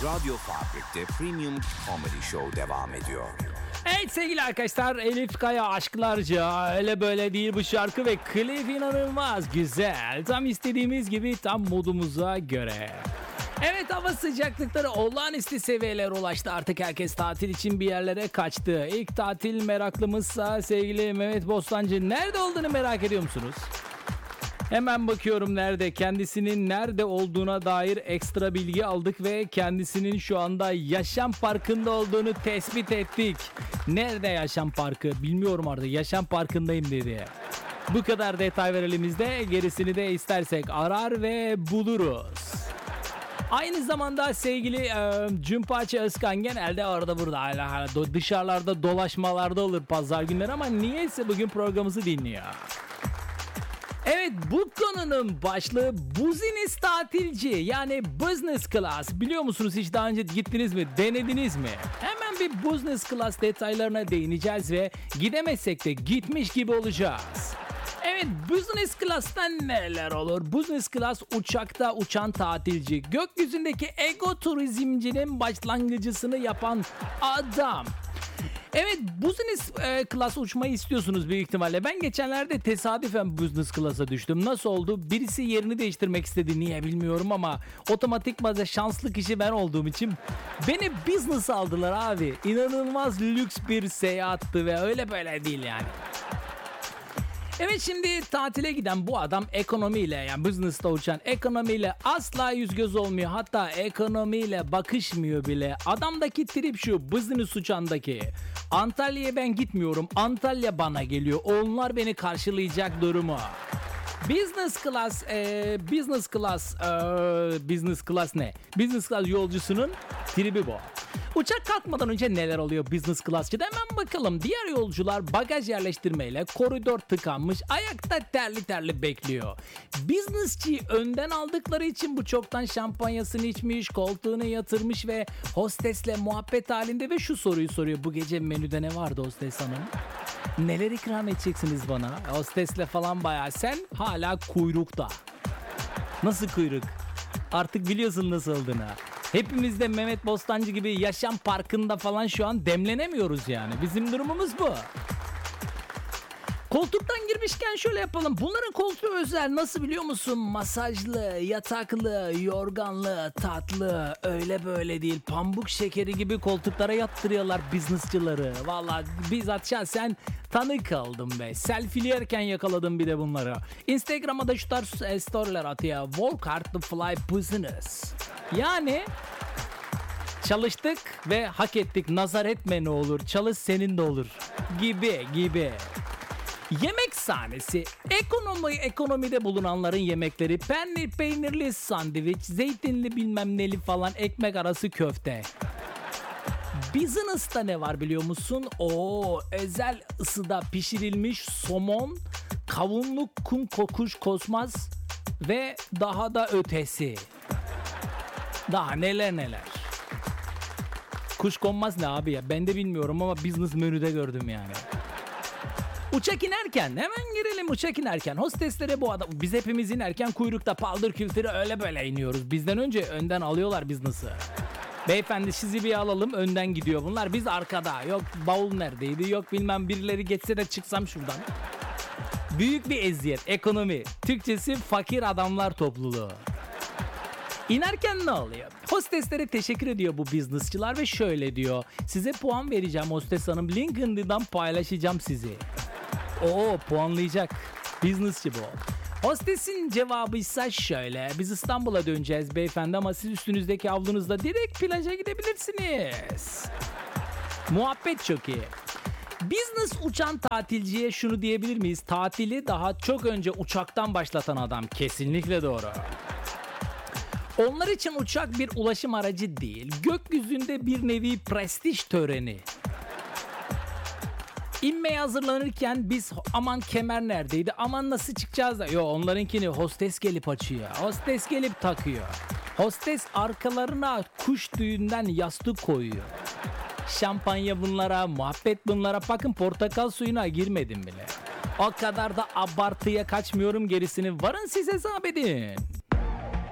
Radyo Fabrik'te Premium Comedy Show devam ediyor. Evet sevgili arkadaşlar, Elif Kaya Aşklarca, öyle böyle değil bu şarkı ve klip inanılmaz güzel. Tam istediğimiz gibi, tam modumuza göre. Evet, hava sıcaklıkları olağanüstü seviyelere ulaştı. Artık herkes tatil için bir yerlere kaçtı. İlk tatil meraklımızsa sevgili Mehmet Bostancı, nerede olduğunu merak ediyor musunuz? Hemen bakıyorum nerede. Kendisinin nerede olduğuna dair ekstra bilgi aldık ve kendisinin şu anda Yaşam Parkı'nda olduğunu tespit ettik. Nerede Yaşam Parkı? Bilmiyorum artık. Yaşam Parkı'ndayım dedi. Bu kadar detay verelimizde, gerisini de istersek arar ve buluruz. Aynı zamanda sevgili Cümpaçı Özkan genelde orada burada dışarılarda dolaşmalarda olur pazar günleri, ama niyeyse bugün programımızı dinliyor. Evet, bu konunun başlığı business tatilci, yani business class. Biliyor musunuz, hiç daha önce gittiniz mi, denediniz mi? Hemen bir business class detaylarına değineceğiz ve gidemezsek de gitmiş gibi olacağız. Evet, business class'tan neler olur? Business class uçakta uçan tatilci, gökyüzündeki ego turizmcinin başlangıcısını yapan adam. Evet, business class uçmayı istiyorsunuz büyük ihtimalle. Ben geçenlerde tesadüfen business class'a düştüm. Nasıl oldu? Birisi yerini değiştirmek istedi. Niye bilmiyorum ama otomatikman şanslı kişi ben olduğum için beni business aldılar abi. İnanılmaz lüks bir seyahatti ve öyle böyle değil yani. Evet, şimdi tatile giden bu adam ekonomiyle, yani business'ta uçan ekonomiyle asla yüz göz olmuyor. Hatta ekonomiyle bakışmıyor bile. Adamdaki trip şu, business uçandaki. Antalya'ya ben gitmiyorum, Antalya bana geliyor. Onlar beni karşılayacak durumu. Business class ne? Business class yolcusunun tribi bu. Uçak kalkmadan önce neler oluyor business class'ta? Hemen bakalım. Diğer yolcular bagaj yerleştirmeyle koridor tıkanmış, ayakta terli terli bekliyor. Business'çi önden aldıkları için bu çoktan şampanyasını içmiş, koltuğunu yatırmış ve hostesle muhabbet halinde ve şu soruyu soruyor: bu gece menüde ne vardı hostes hanım? Neler ikram edeceksiniz bana? Hostesle falan bayağı, sen hala kuyrukta. Nasıl kuyruk? Artık biliyorsun nasıl olduğunu. Hepimiz de Mehmet Bostancı gibi Yaşam Parkı'nda falan şu an demlenemiyoruz yani. Bizim durumumuz bu. Koltuktan girmişken şöyle yapalım. Bunların koltuğu özel, nasıl biliyor musun? Masajlı, yataklı, yorganlı, tatlı, öyle böyle değil. Pamuk şekeri gibi koltuklara yattırıyorlar businessçıları. Vallahi bizzat şahsen tanık kaldım be. Selfileyerken yakaladım bir de bunları. Instagram'a da şu tarz storyler atıyor. Work hard to fly business. Yani çalıştık ve hak ettik. Nazar etme ne olur. Çalış senin de olur. Gibi. Yemek sahnesi. Ekonomide bulunanların yemekleri: peynirli sandviç, zeytinli bilmem neli falan, ekmek arası köfte. Business'ta ne var biliyor musun? Özel ısıda pişirilmiş somon, kavunlu kum kokuş kozmaz ve daha da ötesi. Daha neler. Kuşkonmaz ne abi ya? Ben de bilmiyorum ama business menüde gördüm yani. Uçak inerken, hemen girelim uçak inerken. Hosteslere bu adam, biz hepimiz inerken kuyrukta paldır kültürü öyle böyle iniyoruz. Bizden önce önden alıyorlar business'ı. Beyefendi sizi bir alalım, önden gidiyor bunlar. Biz arkada. Yok bavul neredeydi, yok bilmem birileri geçse de çıksam şuradan. Büyük bir eziyet. Ekonomi. Türkçesi fakir adamlar topluluğu. İnerken ne oluyor? Hosteslere teşekkür ediyor bu businessçılar ve şöyle diyor: size puan vereceğim hostes hanım, LinkedIn'dan paylaşacağım sizi. Puanlayacak. Businessçı bu. Hostesin cevabı ise şöyle: biz İstanbul'a döneceğiz beyefendi ama siz üstünüzdeki havlunuzla direkt plaja gidebilirsiniz. Muhabbet çok iyi. Business uçan tatilciye şunu diyebilir miyiz? Tatili daha çok önce uçaktan başlatan adam. Kesinlikle doğru. Onlar için uçak bir ulaşım aracı değil, gökyüzünde bir nevi prestij töreni. İnmeye hazırlanırken biz aman kemer neredeydi, aman nasıl çıkacağız da. Onlarınkini hostes gelip açıyor, hostes gelip takıyor. Hostes arkalarına kuş tüyünden yastık koyuyor. Şampanya bunlara, muhabbet bunlara. Bakın portakal suyuna girmedim bile. O kadar da abartıya kaçmıyorum, gerisini varın siz hesap edin.